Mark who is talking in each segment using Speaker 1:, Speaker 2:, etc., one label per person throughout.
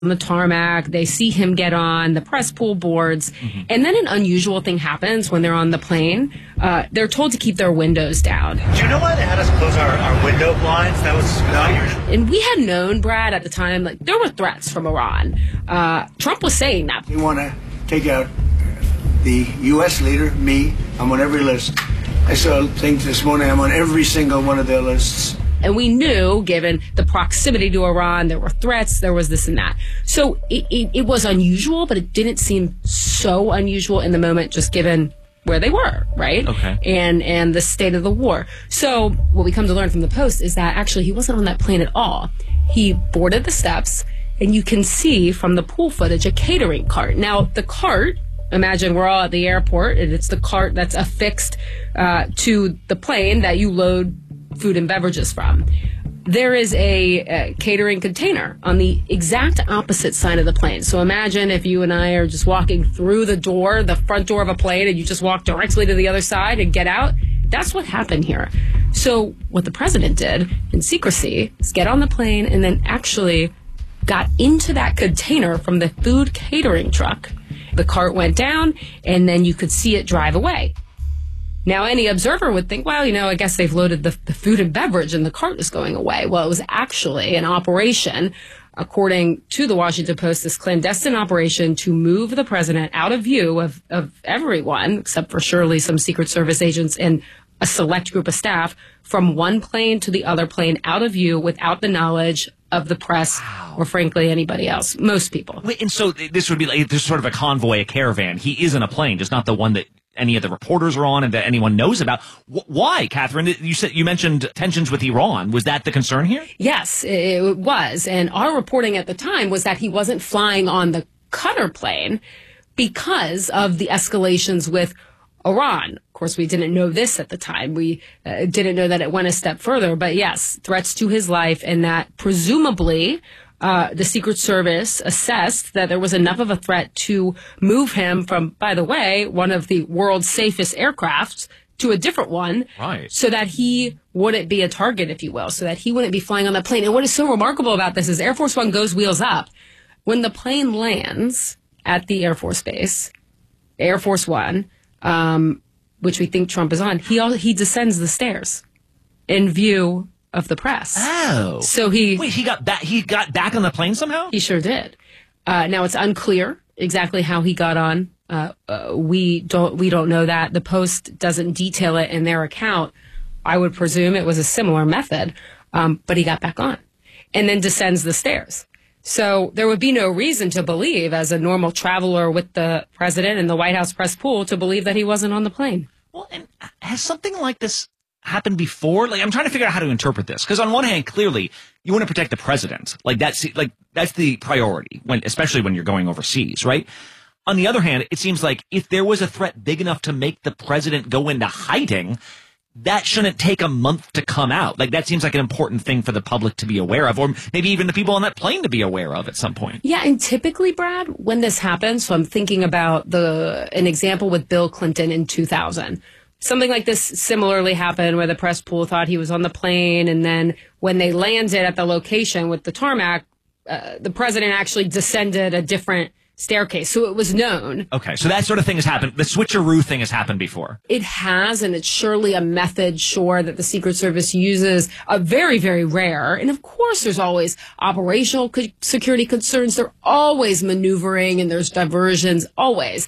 Speaker 1: on the tarmac. They see him get on the press pool boards. And then an unusual thing happens when they're on the plane. They're told to keep their windows down.
Speaker 2: Do you know why they had us close our window blinds? That was unusual.
Speaker 1: And we had known, Brad, at the time, like there were threats from Iran. Trump was saying that.
Speaker 3: They want to take out the U.S. leader, me. I'm on every list. I saw a thing this morning. I'm on every single one of their lists.
Speaker 1: And we knew, given the proximity to Iran, there were threats, there was this and that. So it was unusual, but it didn't seem so unusual in the moment, just given where they were, right?
Speaker 4: Okay.
Speaker 1: And the state of the war. So what we come to learn from the Post is that actually he wasn't on that plane at all. He boarded the steps, and you can see from the pool footage a catering cart. Now, the cart, imagine we're all at the airport, and it's the cart that's affixed to the plane that you load food and beverages from. There is a catering container on the exact opposite side of the plane. So imagine if you and I are just walking through the front door of a plane, and you just walk directly to the other side and get out. That's what happened here. So what the president did in secrecy is get on the plane and then actually got into that container from the food catering truck. The cart went down, and then you could see it drive away. Now, any observer would think, well, I guess they've loaded the food and beverage and the cart is going away. Well, it was actually an operation, according to the Washington Post, this clandestine operation to move the president out of view of everyone, except for surely some Secret Service agents and a select group of staff, from one plane to the other plane, out of view without the knowledge of the press or, frankly, anybody else. Most people.
Speaker 4: Wait, and so this would be like this sort of a convoy, a caravan. He is in a plane, just not the one that any of the reporters are on and that anyone knows about. Why, Catherine? You mentioned tensions with Iran. Was that the concern here?
Speaker 1: Yes, it was. And our reporting at the time was that he wasn't flying on the Qatar plane because of the escalations with Iran. Of course, we didn't know this at the time. We didn't know that it went a step further. But yes, threats to his life, and that presumably the Secret Service assessed that there was enough of a threat to move him from, by the way, one of the world's safest aircrafts to a different one,
Speaker 4: right,
Speaker 1: so that he wouldn't be a target, if you will, so that he wouldn't be flying on that plane. And what is so remarkable about this is Air Force One goes wheels up. When the plane lands at the Air Force Base, Air Force One, which we think Trump is on, he descends the stairs in view of the press.
Speaker 4: Oh.
Speaker 1: So
Speaker 4: he got back on the plane somehow?
Speaker 1: He sure did. Now it's unclear exactly how he got on. We don't know that. The Post doesn't detail it in their account. I would presume it was a similar method, but he got back on and then descends the stairs. So there would be no reason to believe, as a normal traveler with the president and the White House press pool, to believe that he wasn't on the plane.
Speaker 4: Well, and has something like this happened before? Like, I'm trying to figure out how to interpret this, because on one hand, clearly you want to protect the president. That's the priority, especially when you're going overseas, right? On the other hand, it seems like if there was a threat big enough to make the president go into hiding, that shouldn't take a month to come out. Like, that seems like an important thing for the public to be aware of, or maybe even the people on that plane to be aware of at some point.
Speaker 1: Yeah, and typically, Brad, when this happens, so I'm thinking about an example with Bill Clinton in 2000. Something like this similarly happened where the press pool thought he was on the plane, and then when they landed at the location with the tarmac, the president actually descended a different staircase. So it was known.
Speaker 4: Okay, so that sort of thing has happened. The switcheroo thing has happened before.
Speaker 1: It has, and it's surely a method, sure, that the Secret Service uses. Very, very rare. And of course, there's always operational security concerns. They're always maneuvering, and there's diversions, always.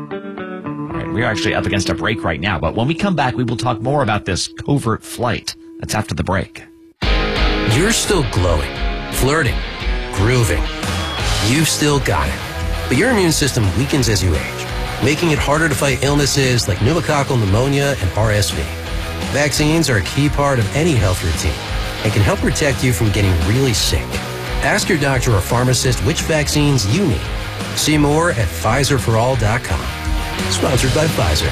Speaker 4: We're actually up against a break right now, but when we come back, we will talk more about this covert flight. That's after the break.
Speaker 5: You're still glowing, flirting, grooving. You've still got it. But your immune system weakens as you age, making it harder to fight illnesses like pneumococcal pneumonia and RSV. Vaccines are a key part of any health routine and can help protect you from getting really sick. Ask your doctor or pharmacist which vaccines you need. See more at PfizerForAll.com. Sponsored by Pfizer.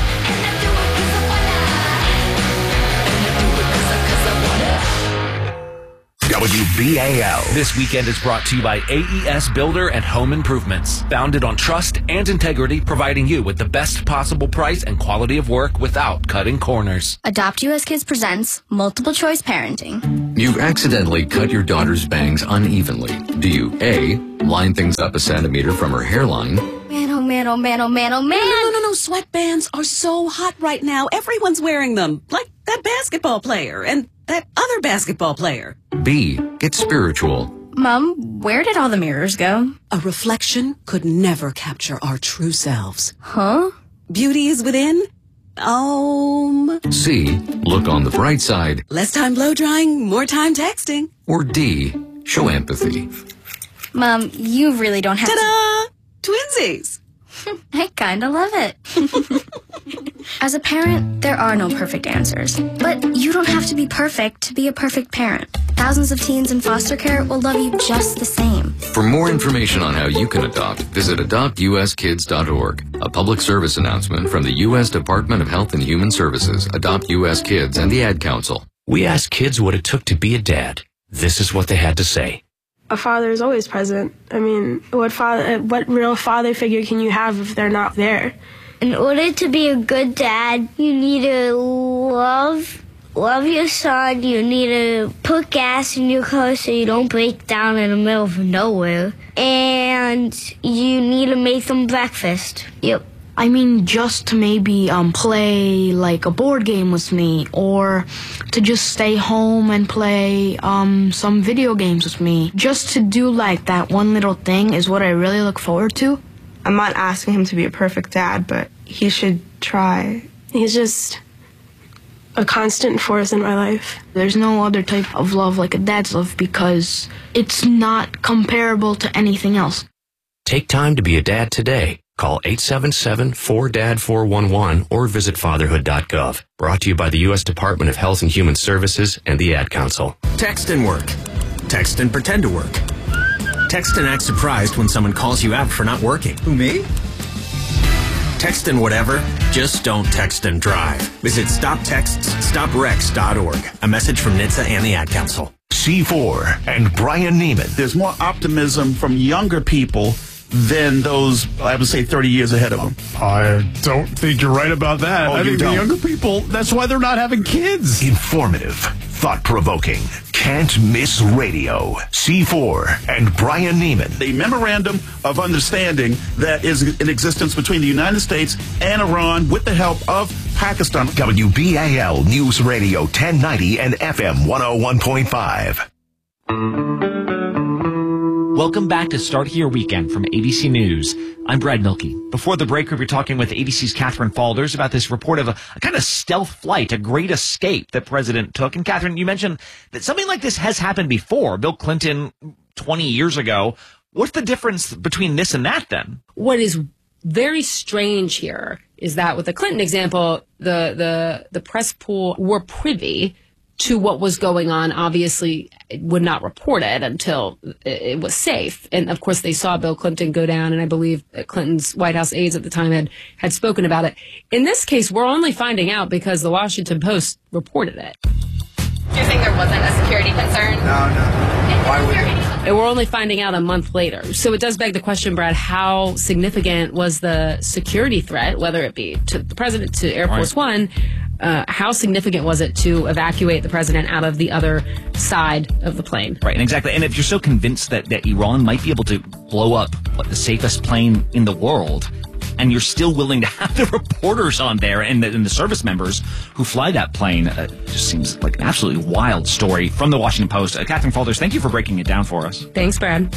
Speaker 6: WBAL.
Speaker 5: This weekend is brought to you by AES Builder and Home Improvements. Founded on trust and integrity, providing you with the best possible price and quality of work without cutting corners.
Speaker 7: Adopt US Kids presents Multiple Choice Parenting. You've accidentally cut your daughter's bangs unevenly. Do you A, line things up a centimeter from her hairline?
Speaker 8: Man, oh man, oh man, oh man, oh man.
Speaker 9: No. Sweatbands are so hot right now. Everyone's wearing them. Like that basketball player and that other basketball player.
Speaker 7: B, get spiritual.
Speaker 8: Mom, where did all the mirrors go?
Speaker 9: A reflection could never capture our true selves.
Speaker 8: Huh?
Speaker 9: Beauty is within.
Speaker 7: C, look on the bright side.
Speaker 9: Less time blow drying, more time texting.
Speaker 7: Or D, show empathy.
Speaker 8: Mom, you really don't have
Speaker 9: Ta-da! Twinsies.
Speaker 8: I kinda love it. As a parent, there are no perfect answers. But you don't have to be perfect to be a perfect parent. Thousands of teens in foster care will love you just the same.
Speaker 7: For more information on how you can adopt, visit adoptuskids.org. A public service announcement from the U.S. Department of Health and Human Services, Adopt U.S. Kids, and the Ad Council.
Speaker 5: We asked kids what it took to be a dad. This is what they had to say.
Speaker 10: A father is always present. I mean, what real father figure can you have if they're not there?
Speaker 11: In order to be a good dad, you need to love your son. You need to put gas in your car so you don't break down in the middle of nowhere. And you need to make them breakfast. Yep.
Speaker 12: I mean, just to maybe play like a board game with me, or to just stay home and play some video games with me. Just to do like that one little thing is what I really look forward to.
Speaker 10: I'm not asking him to be a perfect dad, but he should try. He's just a constant force in my life.
Speaker 12: There's no other type of love like a dad's love because it's not comparable to anything else.
Speaker 5: Take time to be a dad today. Call 877-4DAD-411 or visit fatherhood.gov. Brought to you by the U.S. Department of Health and Human Services and the Ad Council.
Speaker 13: Text and work. Text and pretend to work. Text and act surprised when someone calls you out for not working.
Speaker 2: Who, me?
Speaker 13: Text and whatever, just don't text and drive. Visit StopTextsStopWrecks.org. A message from NHTSA and the Ad Council.
Speaker 6: C4 and Brian Neiman.
Speaker 14: There's more optimism from younger people than those, I would say, 30 years ahead of them.
Speaker 15: I don't think you're right about that. I think the younger people, that's why they're not having kids.
Speaker 6: Informative, thought-provoking, can't miss radio. C4 and Brian Neiman.
Speaker 14: The memorandum of understanding that is in existence between the United States and Iran with the help of Pakistan.
Speaker 6: WBAL News Radio 1090 and FM 101.5.
Speaker 4: Welcome back to Start Here Weekend from ABC News. I'm Brad Milkey. Before the break, we were talking with ABC's Catherine Falders about this report of a kind of stealth flight, a great escape that President took. And Catherine, you mentioned that something like this has happened before. Bill Clinton, 20 years ago. What's the difference between this and that then?
Speaker 1: What is very strange here is that with the Clinton example, the press pool were privy to what was going on. Obviously, it would not report it until it was safe. And of course, they saw Bill Clinton go down, and I believe Clinton's White House aides at the time had spoken about it. In this case, we're only finding out because the Washington Post reported it.
Speaker 16: Do you think there wasn't a security concern?
Speaker 3: No. Why would you?
Speaker 1: And we're only finding out a month later. So it does beg the question, Brad, how significant was the security threat, whether it be to the president, to Air Force One? How significant was it to evacuate the president out of the other side of the plane?
Speaker 4: Right, and exactly. And if you're so convinced that Iran might be able to blow up the safest plane in the world, and you're still willing to have the reporters on there and the service members who fly that plane, it just seems like an absolutely wild story from the Washington Post. Catherine Falders, thank you for breaking it down for us.
Speaker 1: Thanks, Brad.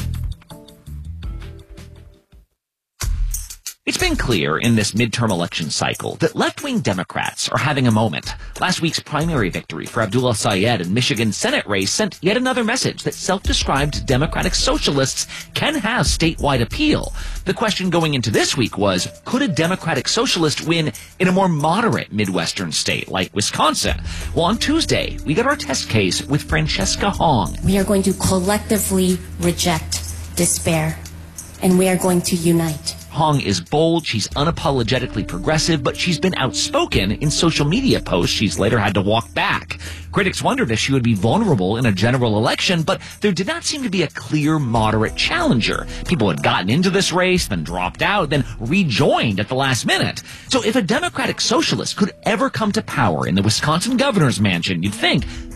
Speaker 4: It's been clear in this midterm election cycle that left-wing Democrats are having a moment. Last week's primary victory for Abdullah Sayed in Michigan's Senate race sent yet another message that self-described Democratic socialists can have statewide appeal. The question going into this week was, could a Democratic socialist win in a more moderate Midwestern state like Wisconsin? Well, on Tuesday, we got our test case with Francesca Hong.
Speaker 17: We are going to collectively reject despair, and we are going to unite.
Speaker 4: Hong is bold, she's unapologetically progressive, but she's been outspoken in social media posts she's later had to walk back. Critics wondered if she would be vulnerable in a general election, but there did not seem to be a clear moderate challenger. People had gotten into this race, then dropped out, then rejoined at the last minute. So if a Democratic socialist could ever come to power in the Wisconsin governor's mansion, you'd think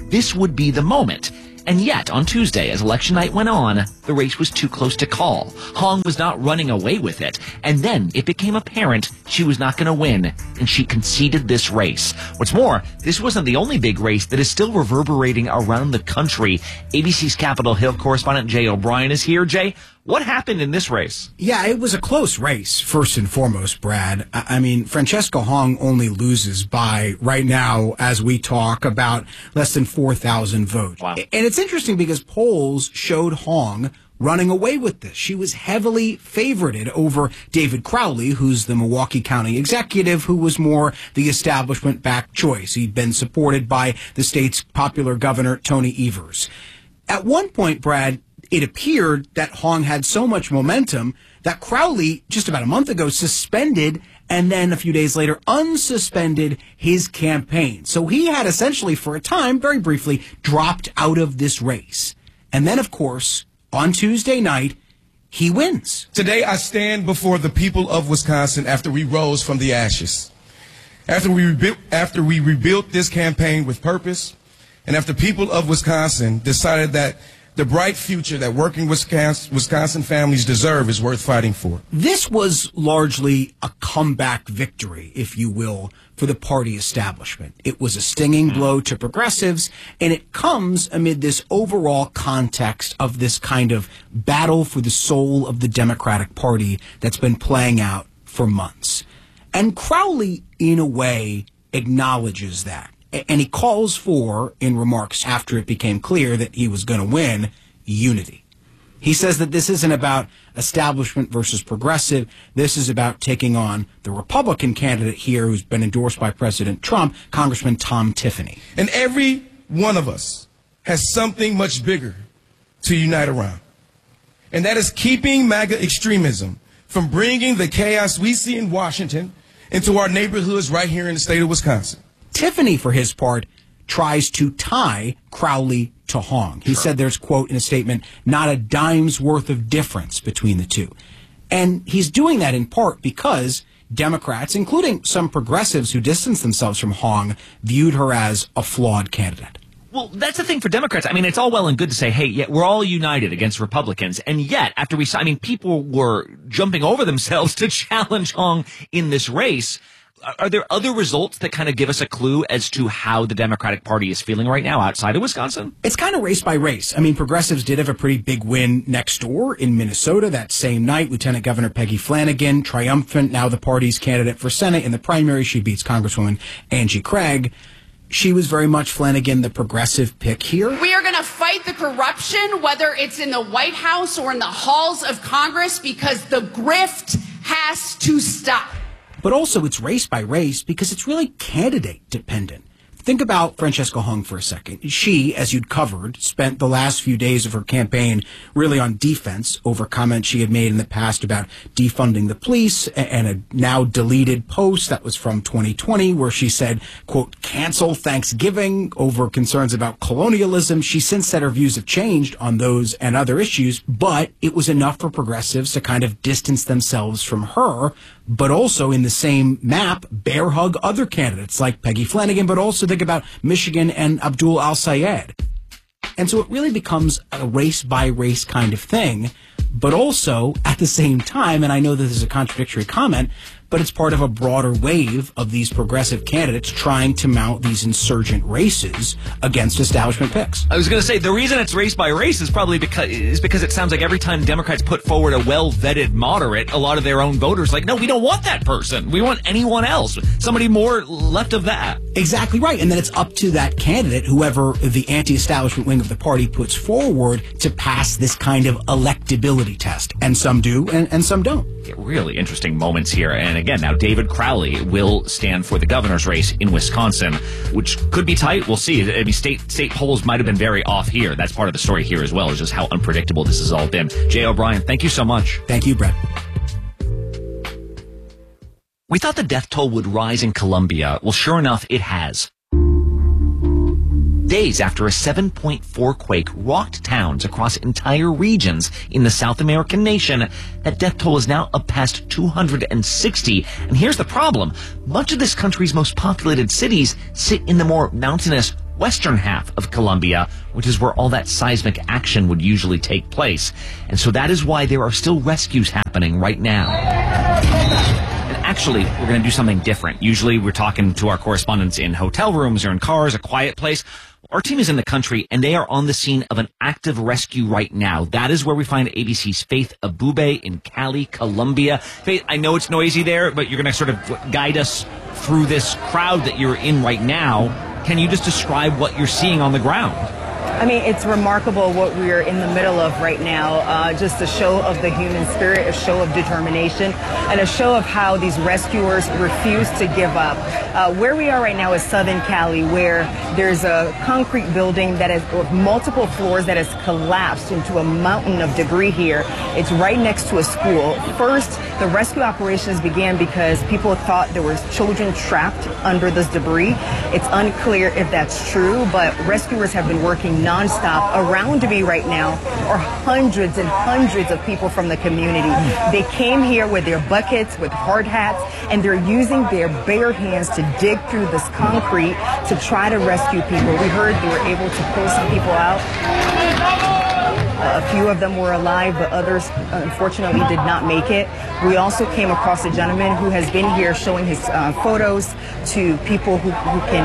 Speaker 4: this would be the moment. And yet, on Tuesday, as election night went on, the race was too close to call. Hong was not running away with it. And then it became apparent she was not going to win, and she conceded this race. What's more, this wasn't the only big race that is still reverberating around the country. ABC's Capitol Hill correspondent Jay O'Brien is here. Jay, what happened in this race?
Speaker 18: Yeah, it was a close race, first and foremost, Brad. I mean, Francesca Hong only loses by, right now, as we talk, about less than 4,000 votes.
Speaker 4: Wow.
Speaker 18: And it's interesting because polls showed Hong running away with this. She was heavily favorited over David Crowley, who's the Milwaukee County executive, who was more the establishment-backed choice. He'd been supported by the state's popular governor, Tony Evers. At one point, Brad, it appeared that Hong had so much momentum that Crowley, just about a month ago, suspended and then a few days later unsuspended his campaign. So he had essentially, for a time, very briefly, dropped out of this race. And then, of course, on Tuesday night, he wins.
Speaker 19: Today, I stand before the people of Wisconsin after we rose from the ashes. After we rebuilt this campaign with purpose, and after people of Wisconsin decided that the bright future that working Wisconsin families deserve is worth fighting for.
Speaker 18: This was largely a comeback victory, if you will, for the party establishment. It was a stinging blow to progressives, and it comes amid this overall context of this kind of battle for the soul of the Democratic Party that's been playing out for months. And Crowley, in a way, acknowledges that. And he calls for, in remarks after it became clear that he was going to win, unity. He says that this isn't about establishment versus progressive. This is about taking on the Republican candidate here who's been endorsed by President Trump, Congressman Tom Tiffany.
Speaker 19: And every one of us has something much bigger to unite around. And that is keeping MAGA extremism from bringing the chaos we see in Washington into our neighborhoods right here in the state of Wisconsin.
Speaker 18: Tiffany, for his part, tries to tie Crowley to Hong. He said there's, quote, in a statement, not a dime's worth of difference between the two. And he's doing that in part because Democrats, including some progressives who distanced themselves from Hong, viewed her as a flawed candidate.
Speaker 4: Well, that's the thing for Democrats. I mean, it's all well and good to say, hey, yeah, we're all united against Republicans. And yet, after we saw, I mean, people were jumping over themselves to challenge Hong in this race. Are there other results that kind of give us a clue as to how the Democratic Party is feeling right now outside of Wisconsin?
Speaker 18: It's kind of race by race. I mean, progressives did have a pretty big win next door in Minnesota that same night. Lieutenant Governor Peggy Flanagan, triumphant, now the party's candidate for Senate. In the primary, she beats Congresswoman Angie Craig. She was very much, Flanagan, the progressive pick here.
Speaker 20: We are going to fight the corruption, whether it's in the White House or in the halls of Congress, because the grift has to stop.
Speaker 18: But also it's race by race because it's really candidate dependent. Think about Francesca Hong for a second. She, as you'd covered, spent the last few days of her campaign really on defense over comments she had made in the past about defunding the police and a now deleted post that was from 2020 where she said, quote, cancel Thanksgiving over concerns about colonialism. She since said her views have changed on those and other issues, but it was enough for progressives to kind of distance themselves from her, but also in the same map, bear hug other candidates like Peggy Flanagan, but also think about Michigan and Abdul Al-Sayed. And so it really becomes a race-by-race kind of thing, but also at the same time, and I know this is a contradictory comment, but it's part of a broader wave of these progressive candidates trying to mount these insurgent races against establishment picks.
Speaker 4: I was going to say, the reason it's race by race is probably because it sounds like every time Democrats put forward a well-vetted moderate, a lot of their own voters like, no, we don't want that person. We want anyone else. Somebody more left of that.
Speaker 18: Exactly right. And then it's up to that candidate, whoever the anti-establishment wing of the party puts forward, to pass this kind of electability test. And some do, and some don't.
Speaker 4: Really interesting moments here. And again, now David Crowley will stand for the governor's race in Wisconsin, which could be tight. We'll see. I mean, state polls might have been very off here. That's part of the story here as well, is just how unpredictable this has all been. Jay O'Brien, thank you so much.
Speaker 18: Thank you, Brett.
Speaker 4: We thought the death toll would rise in Colombia. Well, sure enough, it has. Days after a 7.4 quake rocked towns across entire regions in the South American nation, that death toll is now up past 260. And here's the problem. Much of this country's most populated cities sit in the more mountainous, western half of Colombia, which is where all that seismic action would usually take place. And so that is why there are still rescues happening right now. And actually, we're going to do something different. Usually we're talking to our correspondents in hotel rooms or in cars, a quiet place. Our team is in the country, and they are on the scene of an active rescue right now. That is where we find ABC's Faith Abube in Cali, Colombia. Faith, I know it's noisy there, but you're going to sort of guide us through this crowd that you're in right now. Can you just describe what you're seeing on the ground?
Speaker 21: I mean, it's remarkable what we're in the middle of right now. Just a show of the human spirit, a show of determination, and a show of how these rescuers refuse to give up. Where we are right now is Southern Cali, where there's a concrete building that has multiple floors that has collapsed into a mountain of debris here. It's right next to a school. First, the rescue operations began because people thought there were children trapped under this debris. It's unclear if that's true, but rescuers have been working nonstop. Around me right now are hundreds and hundreds of people from the community. They came here with their buckets, with hard hats, and they're using their bare hands to dig through this concrete to try to rescue people. We heard they were able to pull some people out. A few of them were alive, but others, unfortunately, did not make it. We also came across a gentleman who has been here showing his photos to people who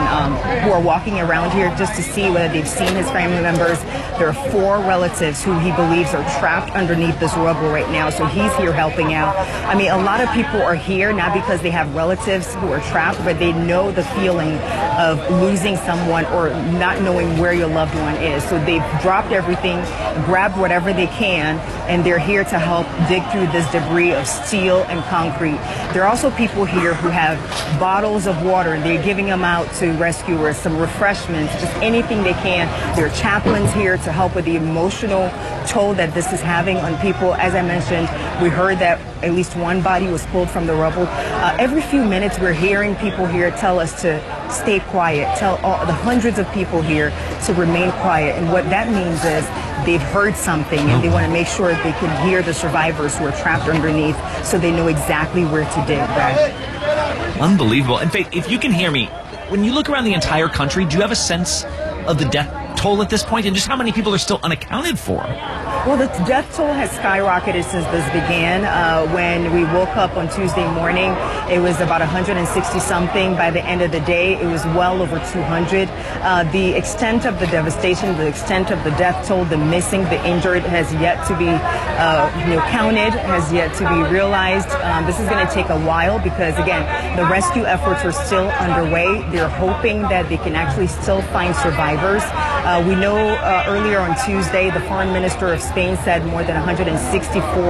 Speaker 21: are walking around here just to see whether they've seen his family members. There are 4 relatives who he believes are trapped underneath this rubble right now, so he's here helping out. I mean, a lot of people are here not because they have relatives who are trapped, but they know the feeling of losing someone or not knowing where your loved one is. So they've dropped everything, grabbed whatever they can, and they're here to help dig through this debris of steel and concrete. There are also people here who have bottles of water, and they're giving them out to rescuers, some refreshments, just anything they can. There are chaplains here to help with the emotional toll that this is having on people. As I mentioned, we heard that at least one body was pulled from the rubble. Every few minutes, we're hearing people here tell us to stay quiet, tell all the hundreds of people here to remain quiet. And what that means is they've heard something, and they want to make sure they can hear the survivors who are trapped underneath so they know exactly where to dig, Brad.
Speaker 4: Unbelievable. In fact, if you can hear me, when you look around the entire country, do you have a sense of the death toll at this point and just how many people are still unaccounted for?
Speaker 21: Well, the death toll has skyrocketed since this began. When we woke up on Tuesday morning, it was about 160-something. By the end of the day, it was well over 200. The extent of the devastation, the extent of the death toll, the missing, the injured has yet to be counted, has yet to be realized. This is going to take a while because, again, the rescue efforts are still underway. They're hoping that they can actually still find survivors. We know earlier on Tuesday, the foreign minister of Spain said more than 164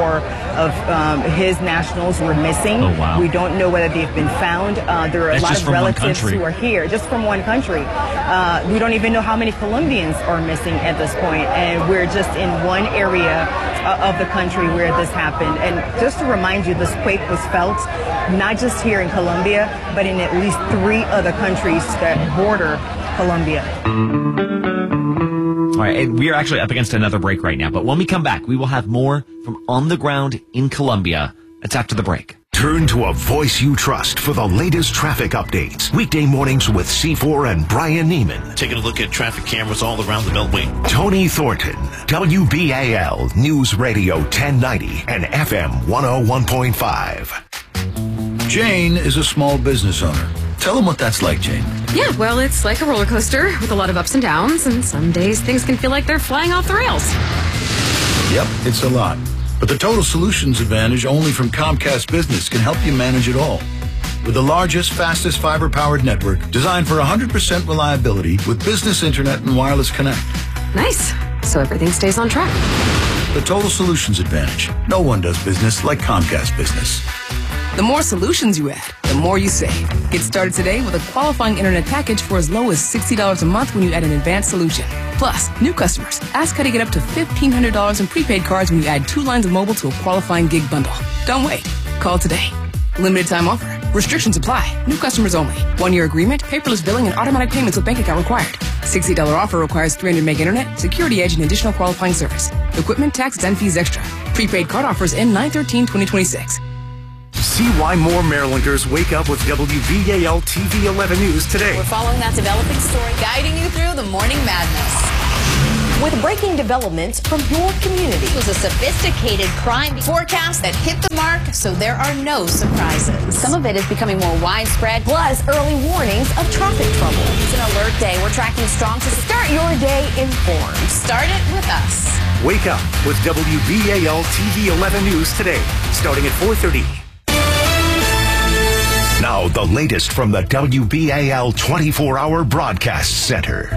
Speaker 21: of his nationals were missing.
Speaker 4: Oh, wow.
Speaker 21: We don't know whether they've been found. There are a lot of relatives who are here, just from one country. We don't even know how many Colombians are missing at this point, and we're just in one area of the country where this happened. And just to remind you, this quake was felt not just here in Colombia, but in at least 3 other countries that border Colombia.
Speaker 4: All right, we are actually up against another break right now, but when we come back, we will have more from On the Ground in Colombia. That's after the break.
Speaker 6: Turn to a voice you trust for the latest traffic updates. Weekday mornings with C4 and Brian Neiman.
Speaker 22: Taking a look at traffic cameras all around the Beltway.
Speaker 6: Tony Thornton, WBAL News Radio 1090 and FM 101.5.
Speaker 23: Jane is a small business owner. Tell them what that's like, Jane.
Speaker 24: Yeah, well, it's like a roller coaster with a lot of ups and downs, and some days things can feel like they're flying off the rails.
Speaker 23: Yep, it's a lot. But the Total Solutions Advantage only from Comcast Business can help you manage it all. With the largest, fastest fiber-powered network designed for 100% reliability with business internet and wireless connect.
Speaker 24: Nice. So everything stays on track.
Speaker 23: The Total Solutions Advantage. No one does business like Comcast Business.
Speaker 25: The more solutions you add, the more you save. Get started today with a qualifying internet package for as low as $60 a month when you add an advanced solution. Plus, new customers, ask how to get up to $1,500 in prepaid cards when you add 2 lines of mobile to a qualifying gig bundle. Don't wait. Call today. Limited time offer. Restrictions apply. New customers only. 1-year agreement, paperless billing, and automatic payments with bank account required. $60 offer requires 300 meg internet, security edge, and additional qualifying service. Equipment, taxes, and fees extra. Prepaid card offers end 9/13/2026.
Speaker 6: See why more Marylanders wake up with WBAL TV 11 News today.
Speaker 7: We're following that developing story, guiding you through the morning madness. With breaking developments from your community. It was a sophisticated crime forecast that hit the mark, so there are no surprises. Some of it is becoming more widespread, plus early warnings of traffic trouble. It's an alert day. We're tracking strong to start your day informed. Start it with us.
Speaker 6: Wake up with WBAL TV 11 News today, starting at 4:30. Now, the latest from the WBAL 24-hour broadcast center.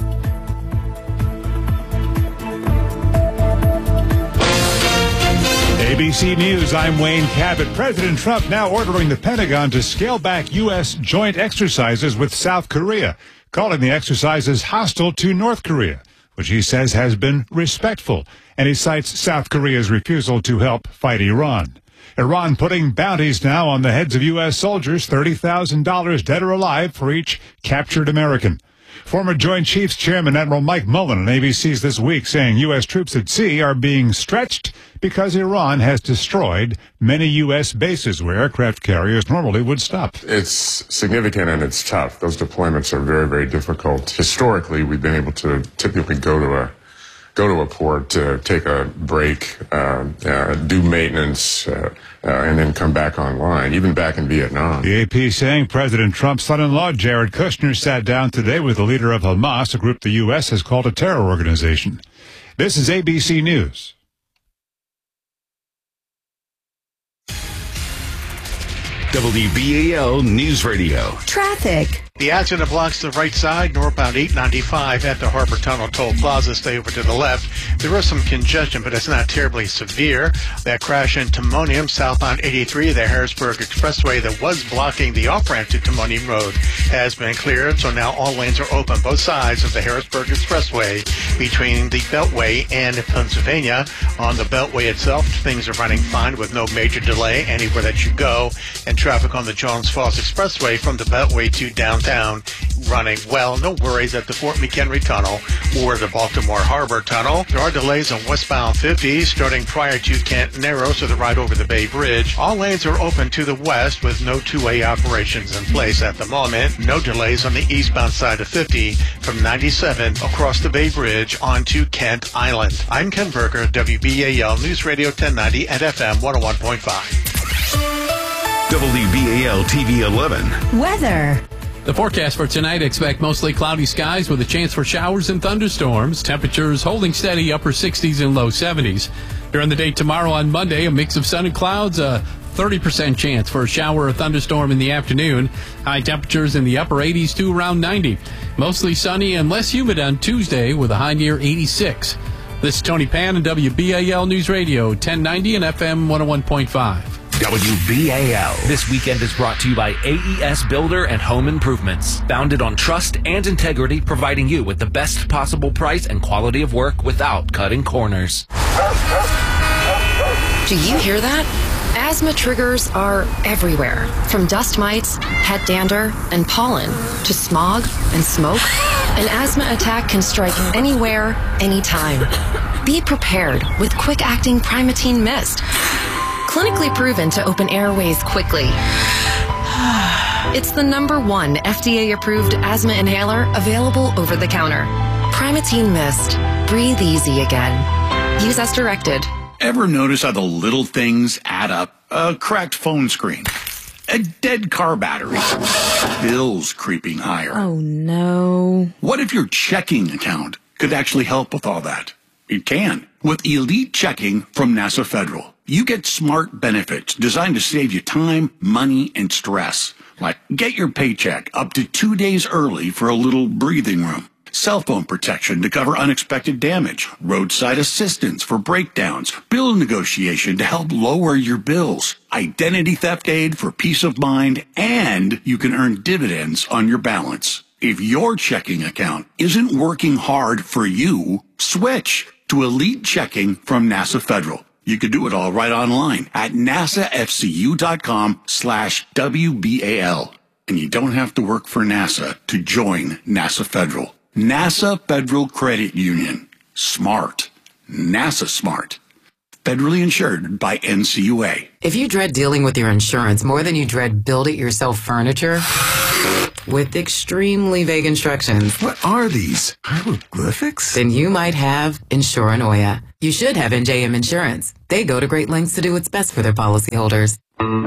Speaker 8: ABC News, I'm Wayne Cabot. President Trump now ordering the Pentagon to scale back U.S. joint exercises with South Korea, calling the exercises hostile to North Korea, which he says has been respectful, and he cites South Korea's refusal to help fight Iran. Iran putting bounties now on the heads of U.S. soldiers, $30,000 dead or alive for each captured American. Former Joint Chiefs Chairman Admiral Mike Mullen on ABC's This Week saying U.S. troops at sea are being stretched because Iran has destroyed many U.S. bases where aircraft carriers normally would stop.
Speaker 9: It's significant and it's tough. Those deployments are very, very difficult. Historically, we've been able to typically go to a port to take a break, do maintenance, and then come back online, even back in Vietnam.
Speaker 8: The AP saying President Trump's son-in-law, Jared Kushner, sat down today with the leader of Hamas, a group the U.S. has called a terror organization. This is ABC News.
Speaker 6: WBAL News Radio.
Speaker 10: Traffic. The accident blocks the right side, northbound 895 at the Harbor Tunnel Toll Plaza. Stay over to the left. There is some congestion, but it's not terribly severe. That crash in Timonium, southbound 83, the Harrisburg Expressway that was blocking the off-ramp to Timonium Road has been cleared. So now all lanes are open, both sides of the Harrisburg Expressway between the Beltway and Pennsylvania. On the Beltway itself, things are running fine with no major delay anywhere that you go. And traffic on the Jones Falls Expressway from the Beltway to downtown running well. No worries at the Fort McHenry Tunnel or the Baltimore Harbor Tunnel. There are delays on westbound 50 starting prior to Kent Narrows to the right over the Bay Bridge. All lanes are open to the west with no two-way operations in place at the moment. No delays on the eastbound side of 50 from 97 across the Bay Bridge onto Kent Island. I'm Ken Berger, WBAL News Radio 1090 and FM 101.5.
Speaker 6: WBAL TV 11.
Speaker 11: Weather. The forecast for tonight, expect mostly cloudy skies with a chance for showers and thunderstorms. Temperatures holding steady, upper 60s and low 70s. During the day tomorrow on Monday, a mix of sun and clouds, a 30% chance for a shower or thunderstorm in the afternoon. High temperatures in the upper 80s to around 90. Mostly sunny and less humid on Tuesday with a high near 86. This is Tony Pan and WBAL News Radio 1090 and FM 101.5.
Speaker 6: WBAL.
Speaker 26: This weekend is brought to you by AES Builder and Home Improvements. Founded on trust and integrity, providing you with the best possible price and quality of work without cutting corners.
Speaker 24: Do you hear that? Asthma triggers are everywhere, from dust mites, pet dander, and pollen, to smog and smoke. An asthma attack can strike anywhere, anytime. Be prepared with quick-acting Primatene Mist. Clinically proven to open airways quickly. It's the #1 FDA-approved asthma inhaler available over the counter. Primatene Mist. Breathe easy again. Use as directed.
Speaker 15: Ever notice how the little things add up? A cracked phone screen, a dead car battery, bills creeping higher.
Speaker 12: Oh, no.
Speaker 15: What if your checking account could actually help with all that? It can. With Elite Checking from NASA Federal. You get smart benefits designed to save you time, money, and stress. Like get your paycheck up to 2 days early for a little breathing room. Cell phone protection to cover unexpected damage. Roadside assistance for breakdowns. Bill negotiation to help lower your bills. Identity theft aid for peace of mind. And you can earn dividends on your balance. If your checking account isn't working hard for you, switch to Elite Checking from NASA Federal. You could do it all right online at nasafcu.com/WBAL. And you don't have to work for NASA to join NASA Federal. NASA Federal Credit Union. Smart. NASA smart. Federally insured by NCUA.
Speaker 2: If you dread dealing with your insurance more than you dread build-it-yourself furniture with extremely vague instructions.
Speaker 23: What are these? Hieroglyphics?
Speaker 2: Then you might have Insuranoia. You should have NJM Insurance. They go to great lengths to do what's best for their policyholders.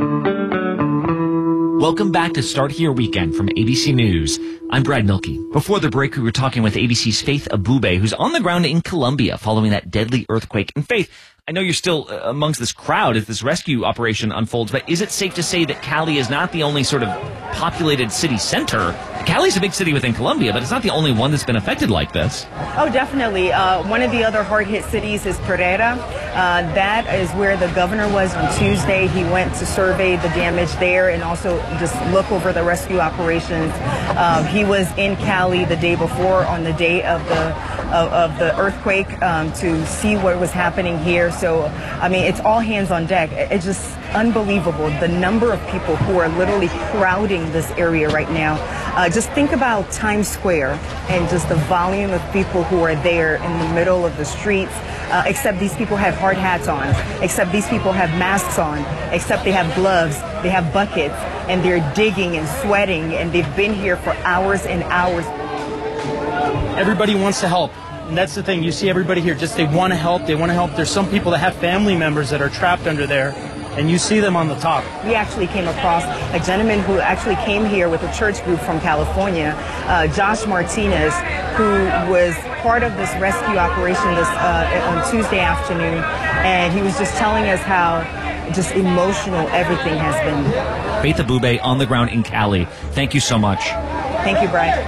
Speaker 4: Welcome back to Start Here Weekend from ABC News. I'm Brad Milkey. Before the break, we were talking with ABC's Faith Abube, who's on the ground in Colombia following that deadly earthquake. And Faith, I know you're still amongst this crowd as this rescue operation unfolds, but is it safe to say that Cali is not the only sort of populated city center? Cali's a big city within Colombia, but it's not the only one that's been affected like this.
Speaker 21: Oh, definitely. One of the other hard-hit cities is Pereira. That is where the governor was on Tuesday. He went to survey the damage there and also just look over the rescue operations. He was in Cali the day before on the day of the earthquake to see what was happening here. So, I mean, it's all hands on deck. It's just unbelievable, the number of people who are literally crowding this area right now. Just think about Times Square and just the volume of people who are there in the middle of the streets, except these people have hard hats on, except these people have masks on, except they have gloves, they have buckets, and they're digging and sweating, and they've been here for hours and hours.
Speaker 3: Everybody wants to help. And that's the thing. You see everybody here, just they want to help. They want to help. There's some people that have family members that are trapped under there, and you see them on the top.
Speaker 21: We actually came across a gentleman who actually came here with a church group from California, Josh Martinez, who was part of this rescue operation on Tuesday afternoon, and he was just telling us how just emotional everything has been.
Speaker 4: Faith Abube on the ground in Cali. Thank you so much.
Speaker 21: Thank you, Brian.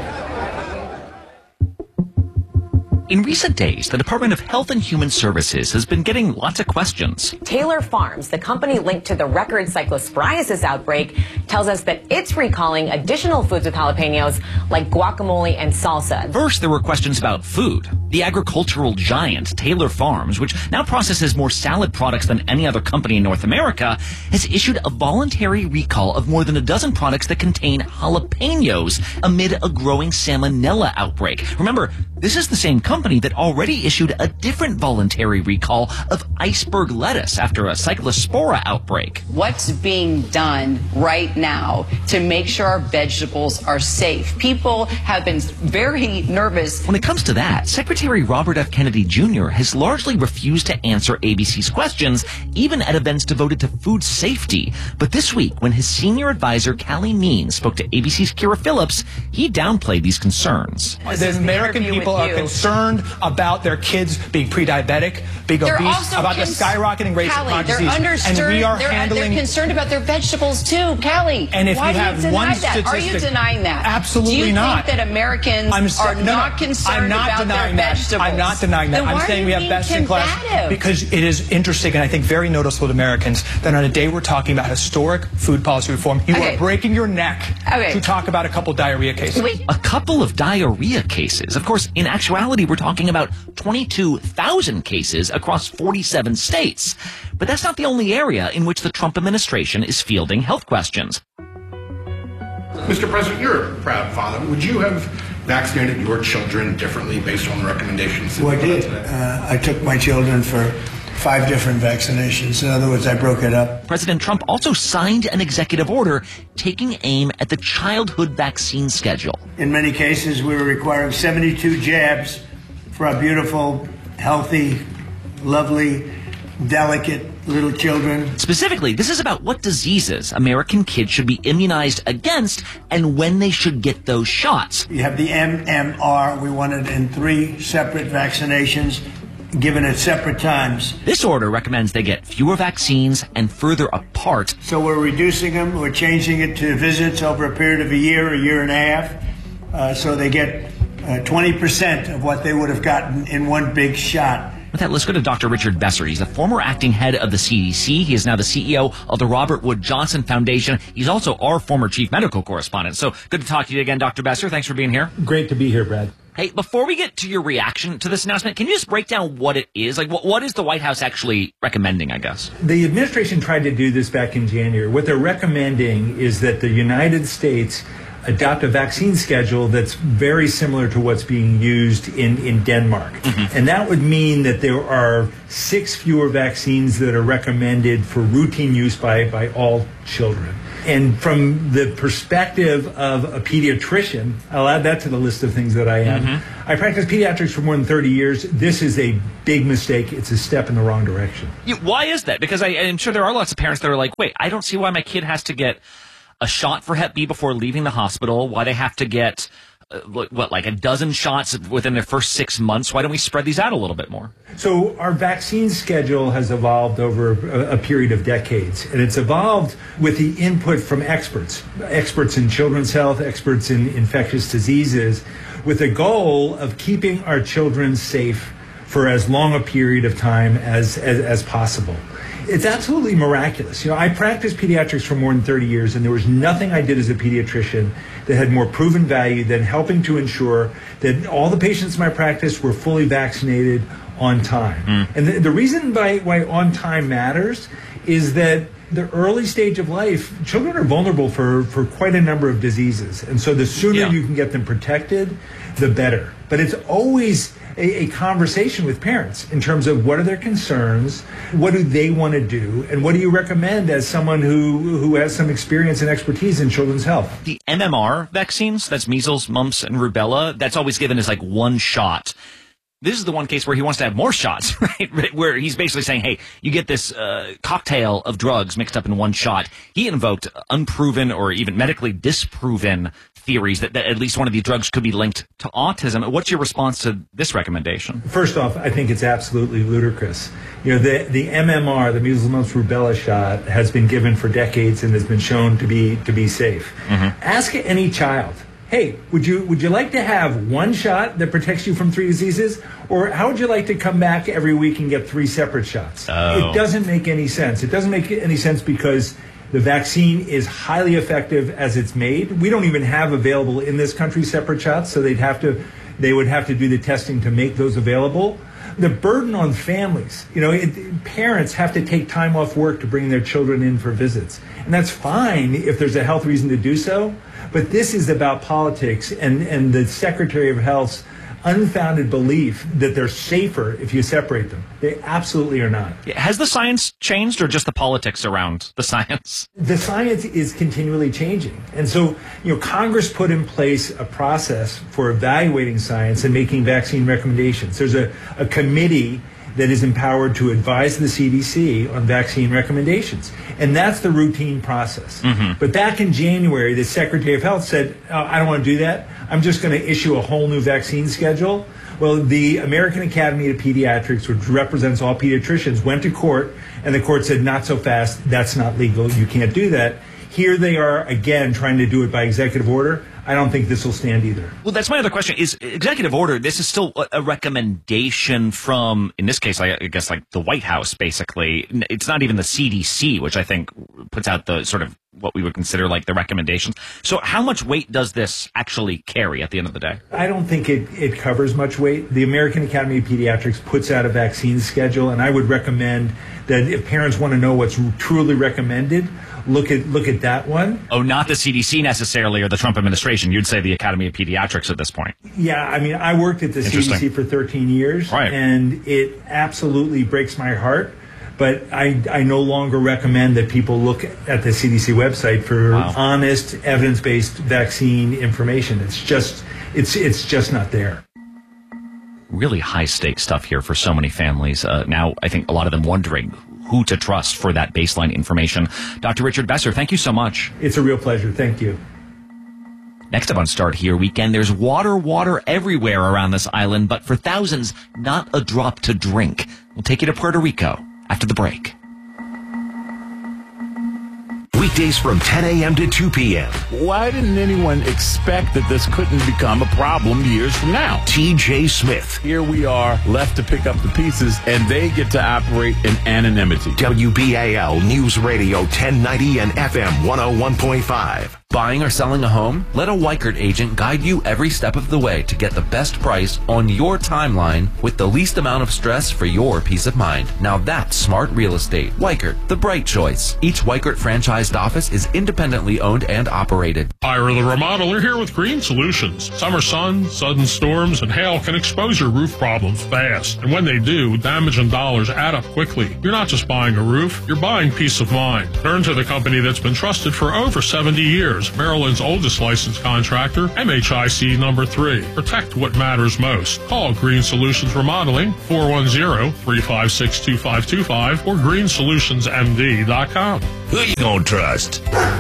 Speaker 4: In recent days, the Department of Health and Human Services has been getting lots of questions.
Speaker 5: Taylor Farms, the company linked to the record cyclosporiasis outbreak, tells us that it's recalling additional foods with jalapenos like guacamole and salsa.
Speaker 4: First, there were questions about food. The agricultural giant, Taylor Farms, which now processes more salad products than any other company in North America, has issued a voluntary recall of more than a dozen products that contain jalapenos amid a growing salmonella outbreak. Remember, this is the same company that already issued a different voluntary recall of iceberg lettuce after a cyclospora outbreak.
Speaker 13: What's being done right now to make sure our vegetables are safe? People have been very nervous.
Speaker 4: When it comes to that, Secretary Robert F. Kennedy Jr. has largely refused to answer ABC's questions, even at events devoted to food safety. But this week, when his senior advisor, Callie Means, spoke to ABC's Kira Phillips, he downplayed these concerns.
Speaker 14: The American people are concerned about their kids being pre-diabetic, being obese, about the skyrocketing rates of chronic disease. And we are handling...
Speaker 13: They're concerned about their vegetables too, Callie.
Speaker 14: And if
Speaker 13: Why
Speaker 14: you have
Speaker 13: do you deny
Speaker 14: one
Speaker 13: that? Are you
Speaker 14: statistic...
Speaker 13: denying that?
Speaker 14: Absolutely not.
Speaker 13: Do you think that Americans are not concerned about their vegetables?
Speaker 14: I'm not denying that. I'm saying we have best in class. Because it is interesting and I think very noticeable to Americans that on a day we're talking about historic food policy reform, you are breaking your neck to talk about a couple diarrhea cases.
Speaker 4: A couple of diarrhea cases. Of course, in actuality, we're talking about 22,000 cases across 47 states. But that's not the only area in which the Trump administration is fielding health questions.
Speaker 16: Mr. President, you're a proud father. Would you have vaccinated your children differently based on the recommendations?
Speaker 27: Well, I did. I took my children for 5 different vaccinations. In other words, I broke it up.
Speaker 4: President Trump also signed an executive order taking aim at the childhood vaccine schedule.
Speaker 27: In many cases, we were requiring 72 jabs for our beautiful, healthy, lovely, delicate little children.
Speaker 4: Specifically, this is about what diseases American kids should be immunized against and when they should get those shots.
Speaker 27: You have the MMR. We want it in 3 separate vaccinations, given at separate times.
Speaker 4: This order recommends they get fewer vaccines and further apart.
Speaker 27: So we're reducing them. We're changing it to visits over a period of a year and a half, so they get 20% of what they would have gotten in one big shot.
Speaker 4: With that, let's go to Dr. Richard Besser. He's the former acting head of the CDC. He is now the CEO of the Robert Wood Johnson Foundation. He's also our former chief medical correspondent. So good to talk to you again, Dr. Besser. Thanks for being here.
Speaker 28: Great to be here, Brad.
Speaker 4: Hey, before we get to your reaction to this announcement, can you just break down what it is? Like, what is the White House actually recommending, I guess?
Speaker 28: The administration tried to do this back in January. What they're recommending is that the United States
Speaker 1: adopt a vaccine schedule that's very similar to what's being used in Denmark. And that would mean that there are 6 fewer vaccines that are recommended for routine use by all children. And from the perspective of a pediatrician, I'll add that to the list of things that I am. I practiced pediatrics for more than 30 years. This is a big mistake. It's a step in the wrong direction.
Speaker 4: Why is that? Because I'm sure there are lots of parents that are like, wait, I don't see why my kid has to get a shot for Hep B before leaving the hospital, why they have to get, like a dozen shots within their first 6 months. Why don't we spread these out a little bit more?
Speaker 1: So our vaccine schedule has evolved over a period of decades, and it's evolved with the input from experts in children's health, experts in infectious diseases, with the goal of keeping our children safe for as long a period of time as possible. It's absolutely miraculous. I practiced pediatrics for more than 30 years, and there was nothing I did as a pediatrician that had more proven value than helping to ensure that all the patients in my practice were fully vaccinated on time. And the reason why on time matters is that the early stage of life, children are vulnerable for quite a number of diseases. And so the sooner you can get them protected, the better. But it's always a conversation with parents in terms of what are their concerns, what do they want to do, and what do you recommend as someone who has some experience and expertise in children's health.
Speaker 4: The MMR vaccines, that's measles, mumps, and rubella, that's always given as like one shot. This is the one case where he wants to have more shots, right? Where he's basically saying, hey, you get this cocktail of drugs mixed up in one shot. He invoked unproven or even medically disproven theories that at least one of these drugs could be linked to autism. What's your response to this recommendation?
Speaker 1: First off, I think it's absolutely ludicrous. The MMR, the measles, mumps, rubella shot, has been given for decades and has been shown to be safe. Ask any child, hey, would you like to have one shot that protects you from 3 diseases? Or how would you like to come back every week and get 3 separate shots? It doesn't make any sense. It doesn't make any sense because the vaccine is highly effective as it's made. We don't even have available in this country separate shots, so they would have to do the testing to make those available. The burden on families, parents have to take time off work to bring their children in for visits. And that's fine if there's a health reason to do so. But this is about politics and the Secretary of Health's unfounded belief that they're safer if you separate them. They absolutely are not.
Speaker 4: Has the science changed or just the politics around the science?
Speaker 1: The science is continually changing. And so, Congress put in place a process for evaluating science and making vaccine recommendations. There's a committee that is empowered to advise the CDC on vaccine recommendations. And that's the routine process. But back in January, the Secretary of Health said, I don't want to do that. I'm just going to issue a whole new vaccine schedule. Well, the American Academy of Pediatrics, which represents all pediatricians, went to court, and the court said, not so fast, that's not legal, you can't do that. Here they are again trying to do it by executive order. I don't think this will stand either.
Speaker 4: Well, that's my other question. Is executive order, this is still a recommendation from, in this case, I guess, like the White House, basically. It's not even the CDC, which I think puts out the sort of what we would consider like the recommendations. So how much weight does this actually carry at the end of the day?
Speaker 1: I don't think it covers much weight. The American Academy of Pediatrics puts out a vaccine schedule, and I would recommend that if parents want to know what's truly recommended, look at that one.
Speaker 4: Oh, not the CDC necessarily or the Trump administration. You'd say the Academy of Pediatrics at this point.
Speaker 1: Yeah, I mean, I worked at the CDC for 13 years, and it absolutely breaks my heart. But I no longer recommend that people look at the CDC website for honest, evidence-based vaccine information. It's just not there.
Speaker 4: Really high-stakes stuff here for so many families. Now, I think a lot of them wondering who to trust for that baseline information. Dr. Richard Besser, thank you so much.
Speaker 1: It's a real pleasure. Thank you.
Speaker 4: Next up on Start Here Weekend, there's water everywhere around this island, but for thousands, not a drop to drink. We'll take you to Puerto Rico after the break.
Speaker 6: Weekdays from 10 a.m. to 2 p.m.
Speaker 17: Why didn't anyone expect that this couldn't become a problem years from now?
Speaker 6: TJ Smith.
Speaker 17: Here we are, left to pick up the pieces, and they get to operate in anonymity.
Speaker 6: WBAL News Radio 1090 and FM 101.5.
Speaker 26: Buying or selling a home? Let a Weichert agent guide you every step of the way to get the best price on your timeline with the least amount of stress for your peace of mind. Now that's smart real estate. Weichert, the bright choice. Each Weichert franchised office is independently owned and operated.
Speaker 7: Ira the Remodeler here with Green Solutions. Summer sun, sudden storms, and hail can expose your roof problems fast. And when they do, damage and dollars add up quickly. You're not just buying a roof, you're buying peace of mind. Turn to the company that's been trusted for over 70 years, Maryland's oldest licensed contractor, MHIC number 3. Protect what matters most. Call Green Solutions Remodeling, 410-356-2525 or greensolutionsmd.com.
Speaker 6: Who you gonna trust?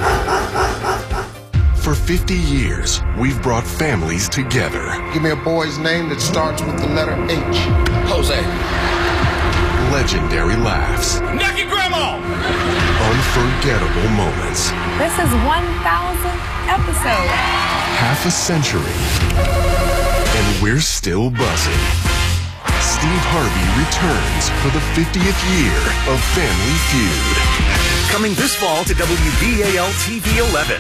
Speaker 9: For 50 years, we've brought families together.
Speaker 18: Give me a boy's name that starts with the letter H.
Speaker 9: Jose. Legendary laughs.
Speaker 18: Knock your grandma!
Speaker 9: Unforgettable moments.
Speaker 19: This is 1,000th episode.
Speaker 9: Half a century. And we're still buzzing. Steve Harvey returns for the 50th year of Family Feud.
Speaker 20: Coming this fall to WBAL TV 11.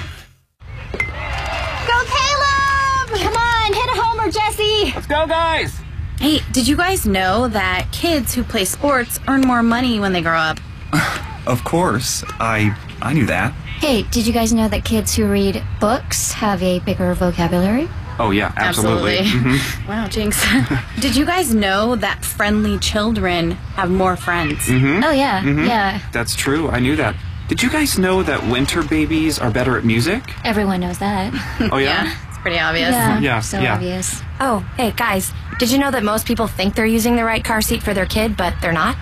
Speaker 22: Go Caleb! Come on, hit a homer, Jesse!
Speaker 20: Let's go, guys!
Speaker 25: Hey, did you guys know that kids who play sports earn more money when they grow up?
Speaker 28: Of course. I knew that.
Speaker 22: Hey, did you guys know that kids who read books have a bigger vocabulary?
Speaker 28: Oh, yeah, absolutely.
Speaker 25: Mm-hmm. Wow, Jinx. Did you guys know that friendly children have more friends?
Speaker 22: Mm-hmm. Oh, yeah, yeah.
Speaker 28: That's true. I knew that. Did you guys know that winter babies are better at music?
Speaker 22: Everyone knows that.
Speaker 28: Oh, yeah?
Speaker 25: It's pretty obvious.
Speaker 22: Yeah, so obvious.
Speaker 29: Oh, hey, guys, did you know that most people think they're using the right car seat for their kid, but they're not?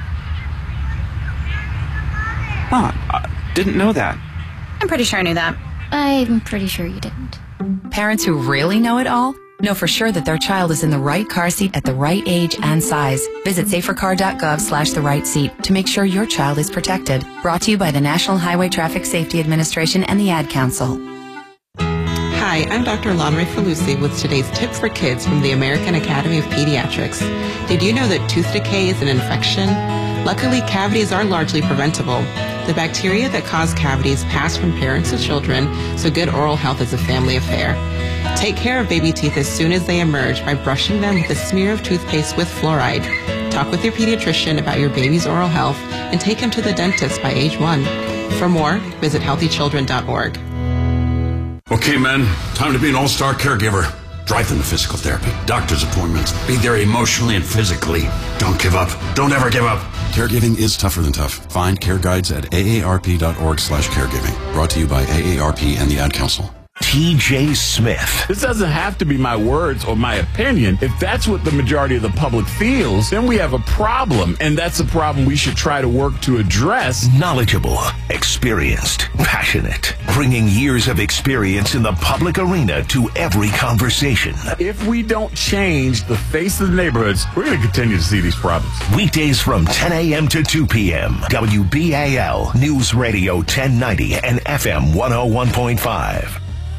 Speaker 28: Oh, I didn't know that.
Speaker 25: I'm pretty sure I knew that.
Speaker 22: I'm pretty sure you didn't.
Speaker 30: Parents who really know it all know for sure that their child is in the right car seat at the right age and size. Visit safercar.gov/the-right-seat to make sure your child is protected. Brought to you by the National Highway Traffic Safety Administration and the Ad Council.
Speaker 31: Hi, I'm Dr. Lamre Falusi with today's tip for kids from the American Academy of Pediatrics. Did you know that tooth decay is an infection? Luckily, cavities are largely preventable. The bacteria that cause cavities pass from parents to children, so good oral health is a family affair. Take care of baby teeth as soon as they emerge by brushing them with a smear of toothpaste with fluoride. Talk with your pediatrician about your baby's oral health and take him to the dentist by age 1. For more, visit healthychildren.org.
Speaker 15: Okay, men, time to be an all-star caregiver. Drive them to physical therapy, doctor's appointments. Be there emotionally and physically. Don't give up. Don't ever give up.
Speaker 32: Caregiving is tougher than tough. Find care guides at aarp.org/caregiving. Brought to you by AARP and the Ad Council.
Speaker 6: T.J. Smith.
Speaker 17: This doesn't have to be my words or my opinion. If that's what the majority of the public feels, then we have a problem, and that's a problem we should try to work to address.
Speaker 6: Knowledgeable, experienced, passionate, bringing years of experience in the public arena to every conversation.
Speaker 17: If we don't change the face of the neighborhoods, we're going to continue to see these problems.
Speaker 6: Weekdays from 10 a.m. to 2 p.m. WBAL News Radio 1090 and FM 101.5.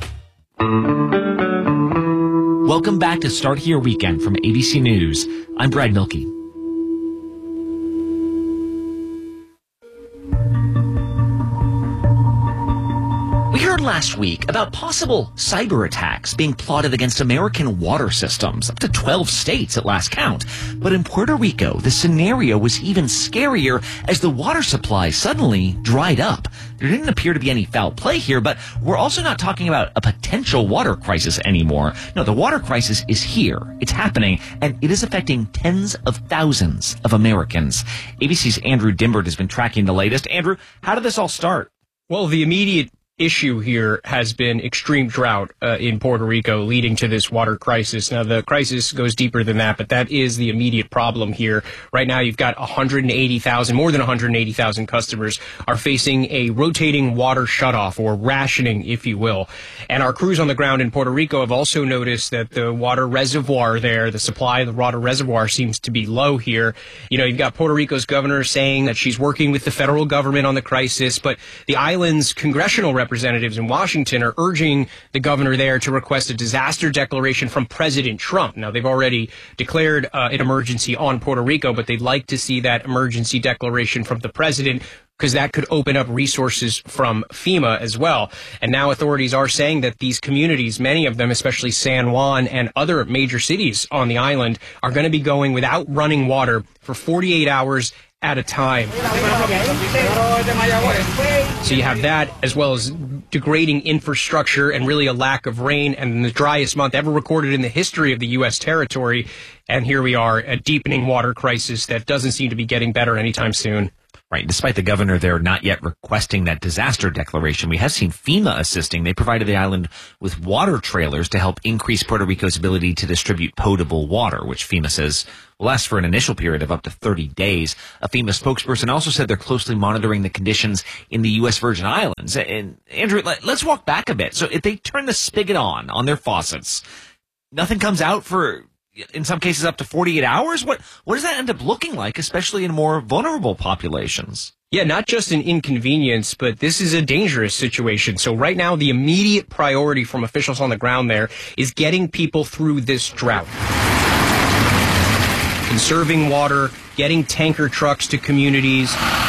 Speaker 4: Welcome back to Start Here Weekend from ABC News. I'm Brad Milkey. We heard last week about possible cyber attacks being plotted against American water systems, up to 12 states at last count. But in Puerto Rico, the scenario was even scarier as the water supply suddenly dried up. There didn't appear to be any foul play here, but we're also not talking about a potential water crisis anymore. No, the water crisis is here. It's happening, and it is affecting tens of thousands of Americans. ABC's Andrew Dimbert has been tracking the latest. Andrew, how did this all start?
Speaker 33: Well, the immediate issue here has been extreme drought in Puerto Rico, leading to this water crisis. Now, the crisis goes deeper than that, but that is the immediate problem here. Right now, you've got more than 180,000 customers are facing a rotating water shutoff, or rationing, if you will. And our crews on the ground in Puerto Rico have also noticed that the water reservoir there, the supply of the water reservoir, seems to be low here. You know, you've got Puerto Rico's governor saying that she's working with the federal government on the crisis, but the island's congressional representatives in Washington are urging the governor there to request a disaster declaration from President Trump. Now, they've already declared an emergency on Puerto Rico, but they'd like to see that emergency declaration from the president, because that could open up resources from FEMA as well. And now authorities are saying that these communities, many of them, especially San Juan and other major cities on the island, are going to be going without running water for 48 hours at a time. So you have that, as well as degrading infrastructure and really a lack of rain, and the driest month ever recorded in the history of the U.S. territory. And here we are, a deepening water crisis that doesn't seem to be getting better anytime soon.
Speaker 4: Right. Despite the governor there not yet requesting that disaster declaration, we have seen FEMA assisting. They provided the island with water trailers to help increase Puerto Rico's ability to distribute potable water, which FEMA says will last for an initial period of up to 30 days. A FEMA spokesperson also said they're closely monitoring the conditions in the U.S. Virgin Islands. And Andrew, let's walk back a bit. So if they turn the spigot on their faucets, nothing comes out for, in some cases, up to 48 hours? What does that end up looking like, especially in more vulnerable populations?
Speaker 33: Yeah, not just an inconvenience, but this is a dangerous situation. So right now, the immediate priority from officials on the ground there is getting people through this drought. Conserving water, getting tanker trucks to communities,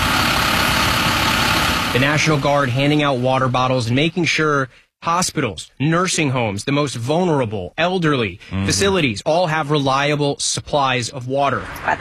Speaker 33: the National Guard handing out water bottles, and making sure hospitals, nursing homes, the most vulnerable, elderly facilities all have reliable supplies of water.